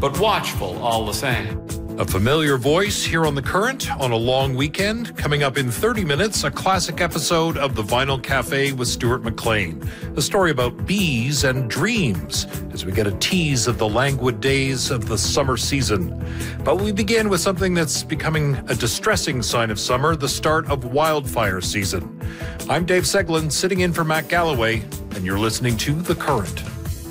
but watchful all the same. A familiar voice here on The Current on a long weekend. Coming up in 30 minutes, a classic episode of The Vinyl Cafe with Stuart McLean. A story about bees and dreams as we get a tease of the languid days of the summer season. But we begin with something that's becoming a distressing sign of summer, the start of wildfire season. I'm Dave Seglin, sitting in for Matt Galloway, and you're listening to The Current.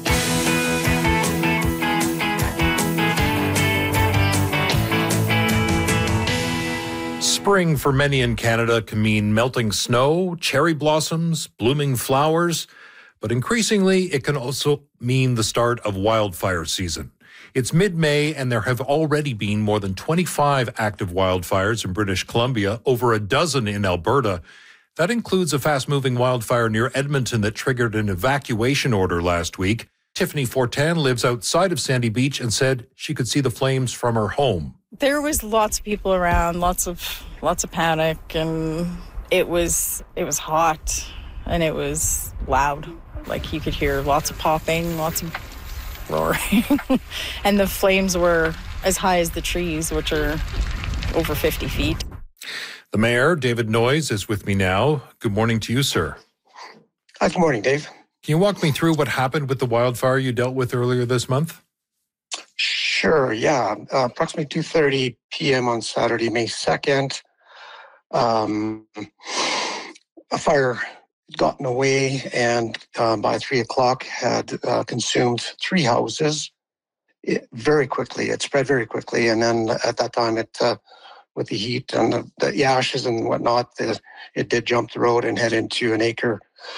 Spring for many in Canada can mean melting snow, cherry blossoms, blooming flowers, but increasingly it can also mean the start of wildfire season. It's mid-May and there have already been more than 25 active wildfires in British Columbia, over a dozen in Alberta. That includes a fast-moving wildfire near Edmonton that triggered an evacuation order last week. Tiffany Fortin lives outside of Sandy Beach and said she could see the flames from her home. There was lots of people around, lots of panic, and it was hot and it was loud. Like you could hear lots of popping, lots of roaring, and the flames were as high as the trees, which are over 50 feet. The mayor, David Noyes, is with me now. Good morning to you, sir. Hi, good morning, Dave. Can you walk me through what happened with the wildfire you dealt with earlier this month? Sure, yeah. Approximately 2:30 p.m. on Saturday, May 2nd, a fire had gotten away and by 3 o'clock had consumed 3 houses very quickly. It spread very quickly, and then at that time, with the heat and the ashes and whatnot, it did jump the road and head into an acre,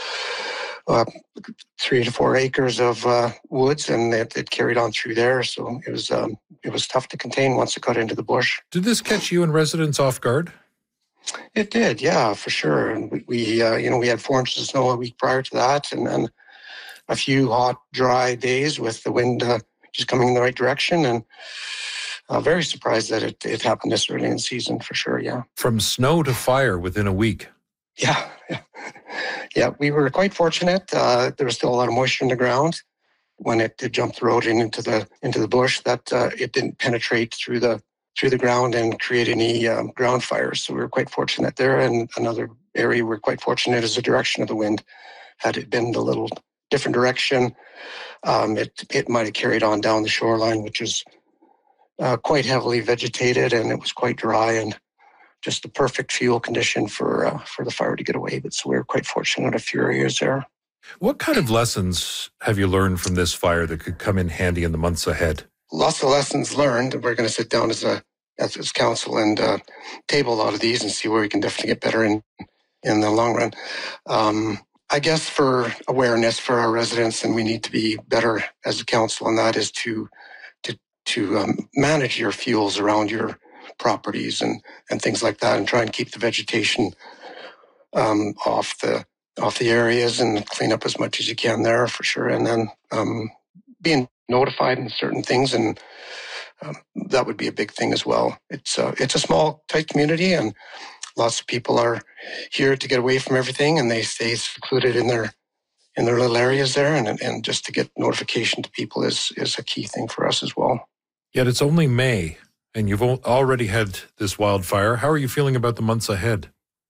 3 to 4 acres of woods, and it carried on through there. So it was tough to contain once it got into the bush. Did this catch you and residents off guard? It did, yeah, for sure. And we had 4 inches of snow a week prior to that, and then a few hot, dry days with the wind just coming in the right direction. And very surprised that it happened this early in the season, for sure, yeah. From snow to fire within a week. Yeah. Yeah, we were quite fortunate. There was still a lot of moisture in the ground when it did jump the road into the bush. That it didn't penetrate through the ground and create any ground fires. So we were quite fortunate there. And another area we're quite fortunate is the direction of the wind. Had it been a little different direction, it might have carried on down the shoreline, which is quite heavily vegetated, and it was quite dry and just the perfect fuel condition for the fire to get away. But so we were quite fortunate in a few areas there. What kind of lessons have you learned from this fire that could come in handy in the months ahead? Lots of lessons learned. We're going to sit down as council and table a lot of these and see where we can definitely get better in the long run. I guess for awareness for our residents, and we need to be better as a council, and that is to manage your fuels around your properties and things like that, and try and keep the vegetation off the areas and clean up as much as you can there, for sure. And then being notified in certain things, and that would be a big thing as well. It's a small, tight community, and lots of people are here to get away from everything, and they stay secluded in their little areas there, and just to get notification to people is a key thing for us as well. Yet it's only May, and you've already had this wildfire. How are you feeling about the months ahead?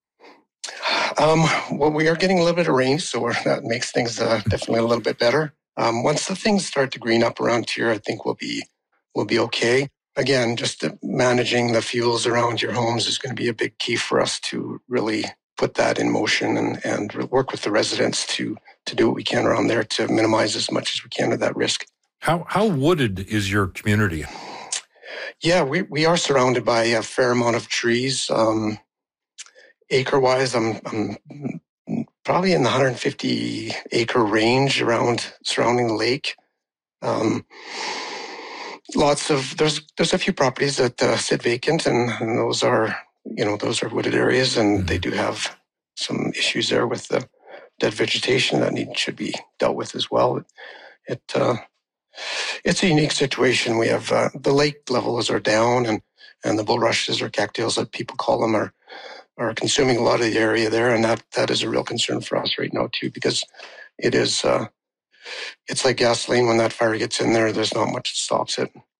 Well, we are getting a little bit of rain, so that makes things definitely a little bit better. Once the things start to green up around here, I think we'll be okay. Again, just managing the fuels around your homes is going to be a big key for us to really put that in motion and work with the residents to do what we can around there to minimize as much as we can of that risk. How wooded is your community? Yeah, we are surrounded by a fair amount of trees. Acre-wise, I'm probably in the 150 acre range surrounding the lake. There's a few properties that sit vacant, and those are wooded areas, and they do have some issues there with the dead vegetation that should be dealt with as well. It's a unique situation. We have the lake levels are down, and the bulrushes or cattails that people call them are consuming a lot of the area there, and that is a real concern for us right now too, because it is it's like gasoline. When that fire gets in there, there's not much that stops it.